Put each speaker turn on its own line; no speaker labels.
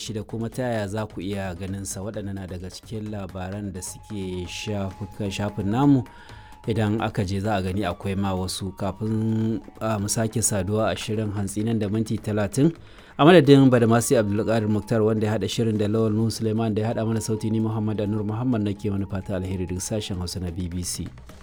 shi da kuma ta yaya za ku iya ganinsa. Waɗannan na daga cikin labaran da suke shafin namu. Idan aka je za a gani akwai ma wasu. Kafin mu sake saduwa a shirin hantsi nan da minti 30 a madadin Badamasi Abdulkadir Muktar wanda ya haɗa shirin da Lawal Nuhu Suleiman da ya haɗa mana sauti, ni Muhammad Anur Muhammad nake mana fata alheri daga sashen Hausa na BBC.